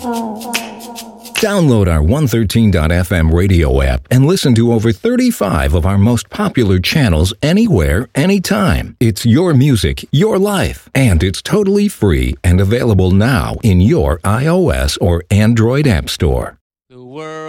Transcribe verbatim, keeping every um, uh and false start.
Download our one thirteen dot f m radio app and listen to over thirty-five of our most popular channels anywhere, anytime. It's your music, your life, and it's totally free and available now in your iOS or Android app store. The world